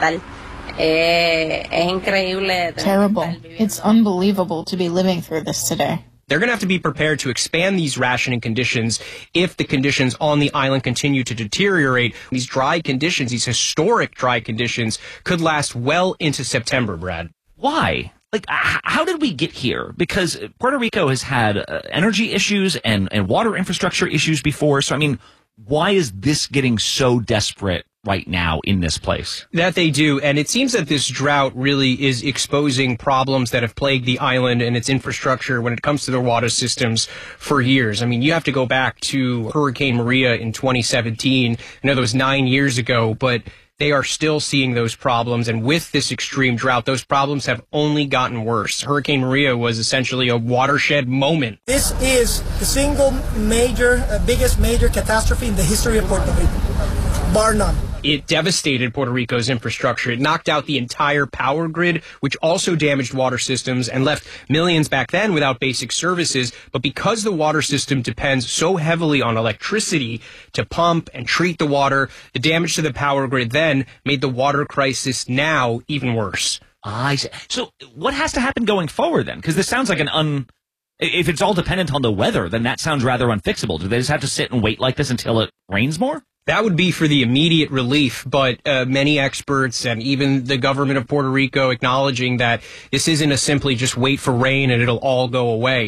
Speaker 2: Terrible. It's unbelievable to be living through this today.
Speaker 33: They're going to have to be prepared to expand these rationing conditions if the conditions on the island continue to deteriorate. These dry conditions, these historic dry conditions, could last well into September, Brad.
Speaker 4: Why? Like, how did we get here? Because Puerto Rico has had energy issues and water infrastructure issues before. So, I mean, why is this getting so desperate right now in this place?
Speaker 33: That they do. And it seems that this drought really is exposing problems that have plagued the island and its infrastructure when it comes to their water systems for years. I mean, you have to go back to Hurricane Maria in 2017. I know that was 9 years ago, but they are still seeing those problems. And with this extreme drought, those problems have only gotten worse. Hurricane Maria was essentially a watershed moment.
Speaker 3: This is the single biggest major catastrophe in the history of Puerto Rico, bar none.
Speaker 33: It devastated Puerto Rico's infrastructure. It knocked out the entire power grid, which also damaged water systems and left millions back then without basic services. But because the water system depends so heavily on electricity to pump and treat the water, the damage to the power grid then made the water crisis now even worse.
Speaker 4: I see. So what has to happen going forward then? Because this sounds like if it's all dependent on the weather, then that sounds rather unfixable. Do they just have to sit and wait like this until it rains more?
Speaker 33: That would be for the immediate relief, but many experts and even the government of Puerto Rico acknowledging that this isn't a simply just wait for rain and it'll all go away.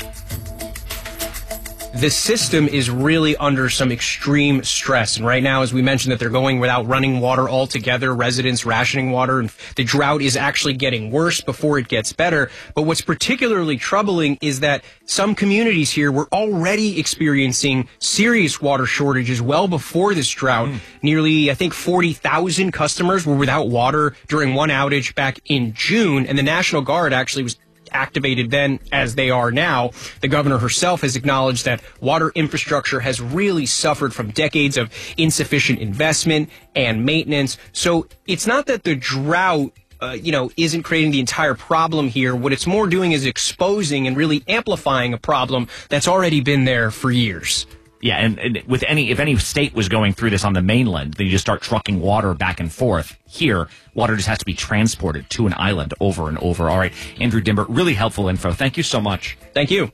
Speaker 33: The system is really under some extreme stress. And right now, as we mentioned, that they're going without running water altogether, residents rationing water, and the drought is actually getting worse before it gets better. But what's particularly troubling is that some communities here were already experiencing serious water shortages well before this drought. Nearly, I think, 40,000 customers were without water during one outage back in June, and the National Guard actually was activated then as they are now. The governor herself has acknowledged that water infrastructure has really suffered from decades of insufficient investment and maintenance. So it's not that the drought isn't creating the entire problem here. What it's more doing is exposing and really amplifying a problem that's already been there for years.
Speaker 4: Yeah, and if any state was going through this on the mainland, then you just start trucking water back and forth. Here, water just has to be transported to an island over and over. All right, Andrew Dimber, really helpful info. Thank you so much.
Speaker 33: Thank you.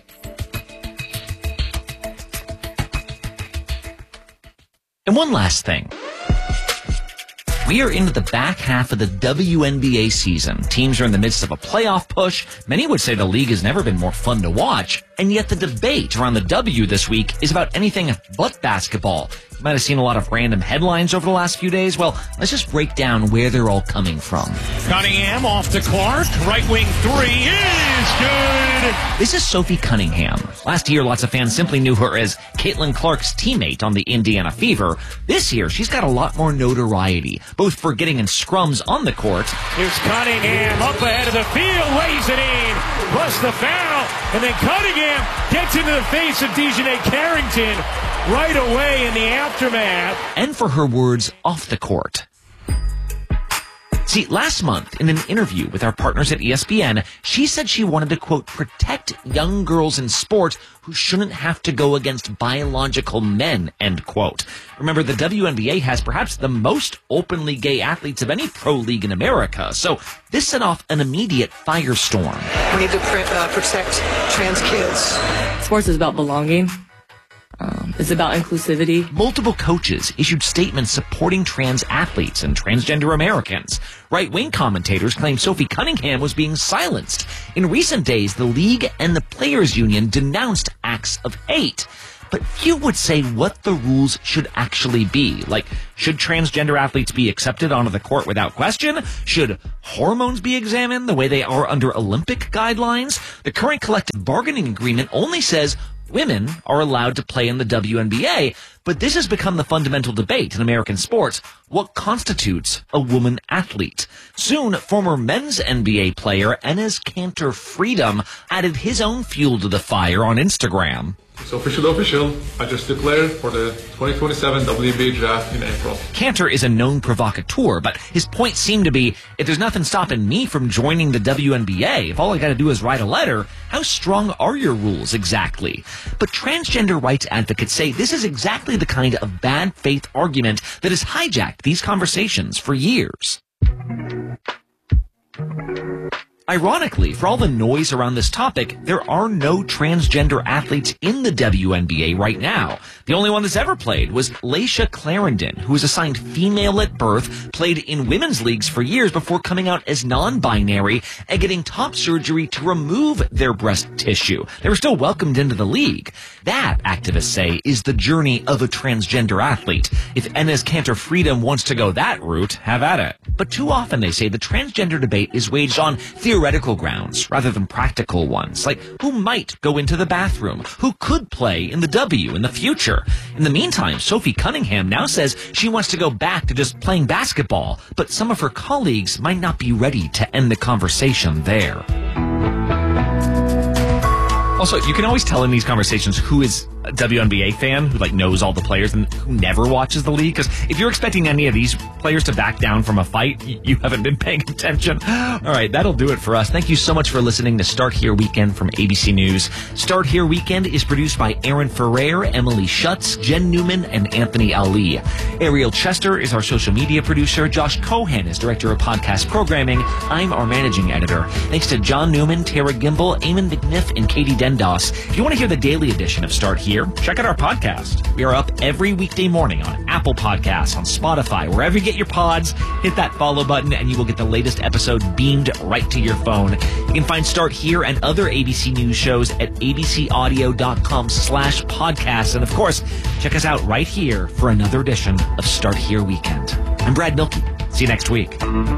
Speaker 4: And one last thing. We are into the back half of the WNBA season. Teams are in the midst of a playoff push. Many would say the league has never been more fun to watch. And yet the debate around the W this week is about anything but basketball. You might have seen a lot of random headlines over the last few days. Well, let's just break down where they're all coming from.
Speaker 5: Cunningham off to Clark. Right wing three is good.
Speaker 4: This is Sophie Cunningham. Last year, lots of fans simply knew her as Caitlin Clark's teammate on the Indiana Fever. This year, she's got a lot more notoriety, both for getting in scrums on the court.
Speaker 5: Here's Cunningham up ahead of the field, lays it in, plus the foul. And then Cunningham gets into the face of Dejanay Carrington right away in the aftermath.
Speaker 4: And for her words off the court. See, last month, in an interview with our partners at ESPN, she said she wanted to, quote, protect young girls in sport who shouldn't have to go against biological men, end quote. Remember, the WNBA has perhaps the most openly gay athletes of any pro league in America, so this set off an immediate firestorm.
Speaker 1: We need to protect trans kids.
Speaker 8: Sports is about belonging. It's about inclusivity.
Speaker 4: Multiple coaches issued statements supporting trans athletes and transgender Americans. Right-wing commentators claim Sophie Cunningham was being silenced. In recent days, the league and the players' union denounced acts of hate. But few would say what the rules should actually be. Like, should transgender athletes be accepted onto the court without question? Should hormones be examined the way they are under Olympic guidelines? The current collective bargaining agreement only says women are allowed to play in the WNBA, but this has become the fundamental debate in American sports. What constitutes a woman athlete? Soon, former men's NBA player Enes Kanter Freedom added his own fuel to the fire on Instagram.
Speaker 10: It's official. I just declared for the 2027 WNBA draft in April.
Speaker 4: Kanter is a known provocateur, but his point seemed to be, if there's nothing stopping me from joining the WNBA, if all I gotta do is write a letter, how strong are your rules exactly? But transgender rights advocates say this is exactly the kind of bad faith argument that has hijacked these conversations for years. Ironically, for all the noise around this topic, there are no transgender athletes in the WNBA right now. The only one that's ever played was Laisha Clarendon, who was assigned female at birth, played in women's leagues for years before coming out as non-binary and getting top surgery to remove their breast tissue. They were still welcomed into the league. That, activists say, is the journey of a transgender athlete. If Enes Kanter Freedom wants to go that route, have at it. But too often, they say, the transgender debate is waged on theoretical grounds rather than practical ones, like who might go into the bathroom, who could play in the W in the future. In the meantime, Sophie Cunningham now says she wants to go back to just playing basketball, but some of her colleagues might not be ready to end the conversation there. Also, you can always tell in these conversations who is a WNBA fan, who knows all the players and who never watches the league. Because if you're expecting any of these players to back down from a fight, you haven't been paying attention. All right, that'll do it for us. Thank you so much for listening to Start Here Weekend from ABC News. Start Here Weekend is produced by Aaron Ferrer, Emily Schutz, Jen Newman, and Anthony Ali. Ariel Chester is our social media producer. Josh Cohan is director of podcast programming. I'm our managing editor. Thanks to John Newman, Tara Gimbel, Eamon McNiff, and Katie Dendos. If you want to hear the daily edition of Start Here, check out our podcast. We are up every weekday morning on Apple Podcasts, on Spotify, wherever you get your pods. Hit that follow button and you will get the latest episode beamed right to your phone. You can find Start Here and other ABC News shows at abcaudio.com/podcasts. And of course, check us out right here for another edition of Start Here Weekend. I'm Brad Milkey. See you next week.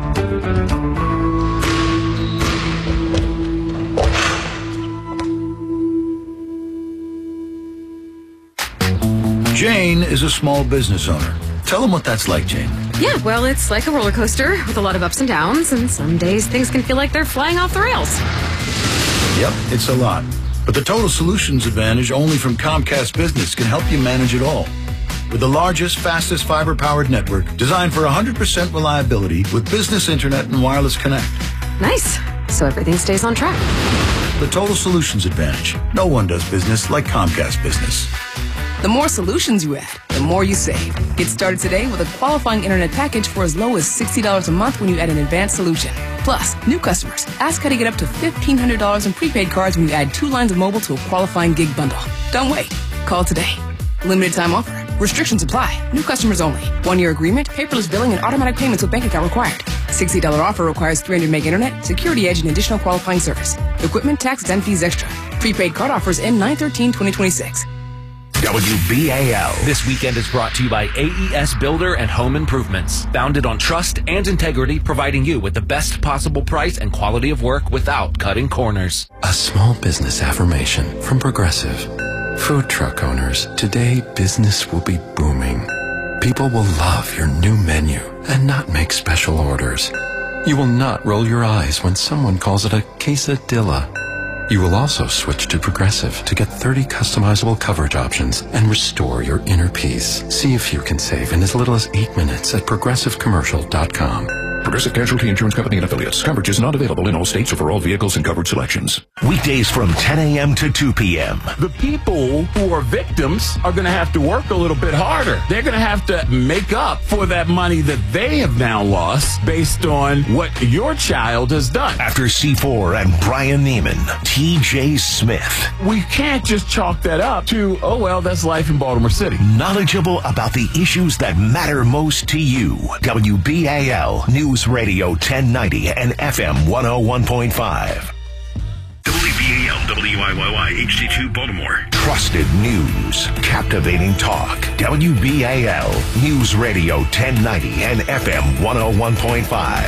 Speaker 11: Jane is a small business owner. Tell them what that's like, Jane.
Speaker 12: Yeah, well, it's like a roller coaster with a lot of ups and downs, and some days things can feel like they're flying off the rails.
Speaker 11: Yep, it's a lot. But the Total Solutions Advantage only from Comcast Business can help you manage it all. With the largest, fastest fiber-powered network designed for 100% reliability with business internet and wireless connect.
Speaker 12: Nice. So everything stays on track.
Speaker 11: The Total Solutions Advantage. No one does business like Comcast Business.
Speaker 13: The more solutions you add, the more you save. Get started today with a qualifying internet package for as low as $60 a month when you add an advanced solution. Plus, new customers, ask how to get up to $1,500 in prepaid cards when you add 2 lines of mobile to a qualifying gig bundle. Don't wait. Call today. Limited time offer. Restrictions apply. New customers only. 1-year agreement, paperless billing, and automatic payments with bank account required. $60 offer requires 300 meg internet, security edge, and additional qualifying service. Equipment, taxes, and fees extra. Prepaid card offers end 9/13/2026.
Speaker 6: WBAL.
Speaker 20: This weekend is brought to you by AES Builder and Home Improvements. Founded on trust and integrity, providing you with the best possible price and quality of work without cutting corners.
Speaker 14: A small business affirmation from Progressive. Food truck owners, today business will be booming. People will love your new menu and not make special orders. You will not roll your eyes when someone calls it a quesadilla. You will also switch to Progressive to get 30 customizable coverage options and restore your inner peace. See if you can save in as little as 8 minutes at ProgressiveCommercial.com.
Speaker 7: Progressive Casualty Insurance Company and Affiliates. Coverage is not available in all states or for all vehicles and coverage selections.
Speaker 6: Weekdays from 10 a.m. to 2 p.m.
Speaker 17: The people who are victims are going to have to work a little bit harder. They're going to have to make up for that money that they have now lost based on what your child has done.
Speaker 6: After C4 and Brian Neiman, TJ Smith.
Speaker 17: We can't just chalk that up to, oh, well, that's life in Baltimore City.
Speaker 6: Knowledgeable about the issues that matter most to you. WBAL News Radio 1090 and FM 101.5. WBAL WIYY HD2 Baltimore. Trusted news. Captivating talk. WBAL News Radio 1090 and FM 101.5.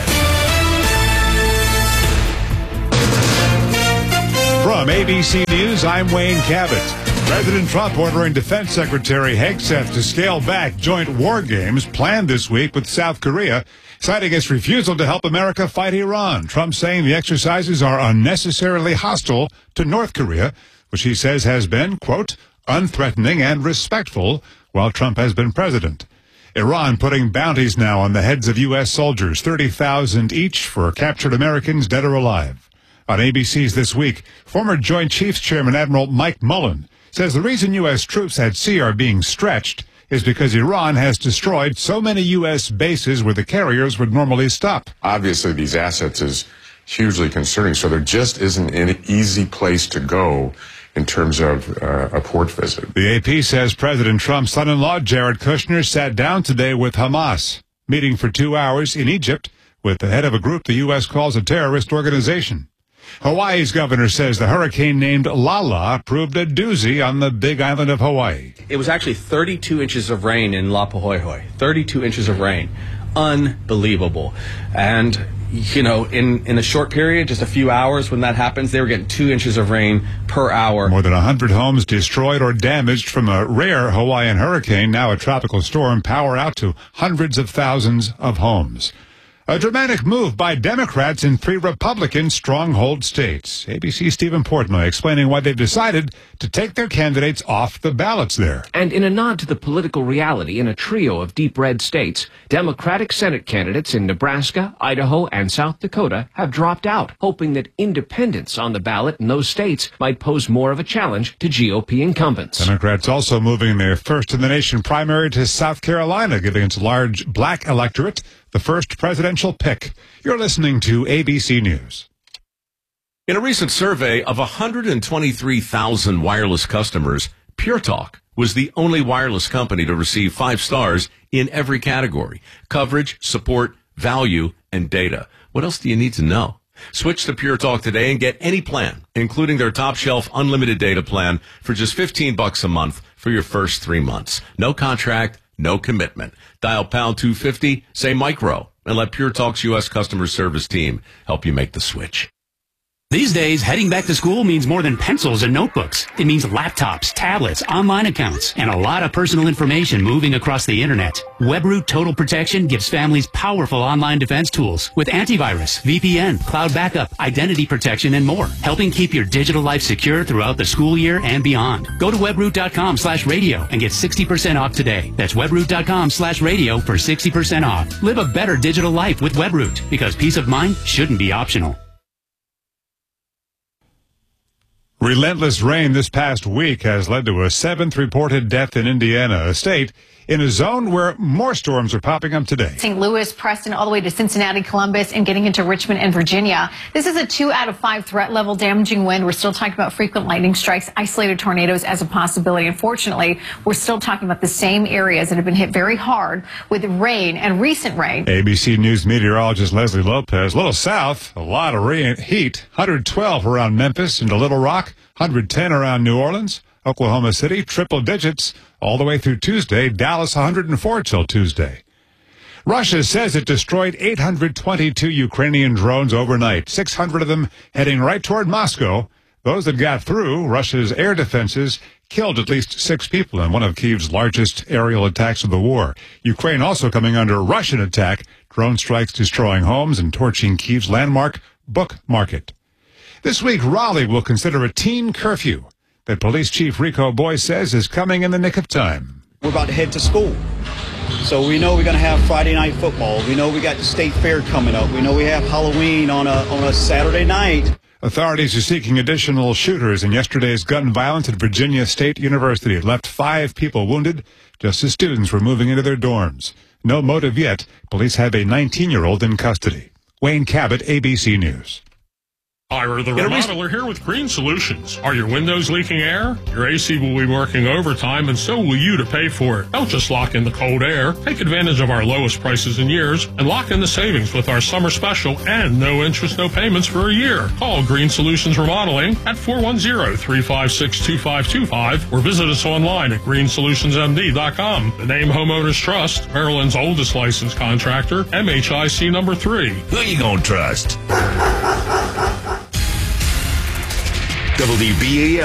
Speaker 9: From ABC News, I'm Wayne Cabot. President Trump ordering Defense Secretary Hegseth to scale back joint war games planned this week with South Korea, citing its refusal to help America fight Iran. Trump saying the exercises are unnecessarily hostile to North Korea, which he says has been, quote, unthreatening and respectful while Trump has been president. Iran putting bounties now on the heads of U.S. soldiers, 30,000 each for captured Americans dead or alive. On ABC's This Week, former Joint Chiefs Chairman Admiral Mike Mullen says the reason U.S. troops at sea are being stretched is because Iran has destroyed so many U.S. bases where the carriers would normally stop.
Speaker 16: Obviously, these assets is hugely concerning, so there just isn't an easy place to go in terms of a port visit.
Speaker 9: The AP says President Trump's son-in-law, Jared Kushner, sat down today with Hamas, meeting for 2 hours in Egypt with the head of a group the U.S. calls a terrorist organization. Hawaii's governor says the hurricane named Lala proved a doozy on the big island of Hawaii.
Speaker 18: It was actually 32 inches of rain in Lapahoihoi. 32 inches of rain. Unbelievable. And, you know, in a short period, just a few hours when that happens, they were getting 2 inches of rain per hour.
Speaker 9: More than 100 homes destroyed or damaged from a rare Hawaiian hurricane, now a tropical storm, power out to hundreds of thousands of homes. A dramatic move by Democrats in 3 Republican stronghold states. ABC's Stephen Portnoy explaining why they've decided to take their candidates off the ballots there.
Speaker 19: And in a nod to the political reality in a trio of deep red states, Democratic Senate candidates in Nebraska, Idaho, and South Dakota have dropped out, hoping that independents on the ballot in those states might pose more of a challenge to GOP incumbents.
Speaker 9: Democrats also moving their first-in-the-nation primary to South Carolina, giving its large black electorate the first presidential pick. You're listening to ABC News.
Speaker 21: In a recent survey of 123,000 wireless customers, Pure Talk was the only wireless company to receive 5 stars in every category: coverage, support, value, and data. What else do you need to know? Switch to Pure Talk today and get any plan, including their top shelf unlimited data plan, for just $15 a month for your first 3 months. No contract, no commitment. Dial pound 250, say micro, and let Pure Talk's U.S. customer service team help you make the switch.
Speaker 23: These days, heading back to school means more than pencils and notebooks. It means laptops, tablets, online accounts, and a lot of personal information moving across the internet. WebRoot Total Protection gives families powerful online defense tools with antivirus, VPN, cloud backup, identity protection, and more, helping keep your digital life secure throughout the school year and beyond. Go to webroot.com/radio and get 60% off today. That's webroot.com/radio for 60% off. Live a better digital life with WebRoot, because peace of mind shouldn't be optional.
Speaker 9: Relentless rain this past week has led to a 7th reported death in Indiana, a state in a zone where more storms are popping up today.
Speaker 24: St. Louis, Preston, all the way to Cincinnati, Columbus, and getting into Richmond and Virginia. This is a 2 out of 5 threat level damaging wind. We're still talking about frequent lightning strikes, isolated tornadoes as a possibility. Unfortunately, we're still talking about the same areas that have been hit very hard with rain and recent rain.
Speaker 9: ABC News meteorologist Leslie Lopez. A little south, a lot of rain, heat. 112 around Memphis into Little Rock, 110 around New Orleans. Oklahoma City, triple digits all the way through Tuesday. Dallas, 104 till Tuesday. Russia says it destroyed 822 Ukrainian drones overnight, 600 of them heading right toward Moscow. Those that got through Russia's air defenses killed at least 6 people in one of Kyiv's largest aerial attacks of the war. Ukraine also coming under Russian attack, drone strikes destroying homes and torching Kyiv's landmark Book Market. This week, Raleigh will consider a teen curfew that Police Chief Rico Boy says is coming in the nick of time.
Speaker 2: We're about to head to school. So we know we're going to have Friday night football. We know we got the state fair coming up. We know we have Halloween on a Saturday night.
Speaker 9: Authorities are seeking additional shooters in yesterday's gun violence at Virginia State University. It left 5 people wounded just as students were moving into their dorms. No motive yet. Police have a 19-year-old in custody. Wayne Cabot, ABC News.
Speaker 3: Ira the Remodeler here with Green Solutions. Are your windows leaking air? Your AC will be working overtime, and so will you to pay for it. Don't just lock in the cold air. Take advantage of our lowest prices in years and lock in the savings with our summer special and no interest, no payments for a year. Call Green Solutions Remodeling at 410-356-2525 or visit us online at greensolutionsmd.com. The name Homeowners Trust, Maryland's oldest licensed contractor, MHIC number 3.
Speaker 6: Who you gonna trust? WBAL